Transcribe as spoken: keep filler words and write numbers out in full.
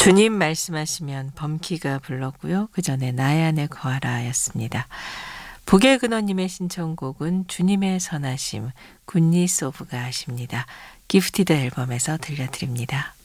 주님 말씀하시면 범키가 불렀고요. 그 전에 나의 안에 거하라 였습니다. 복의 근원님의 신청곡은 주님의 선하심 굿니스 오브 갓입니다. 기프티드 앨범에서 들려드립니다.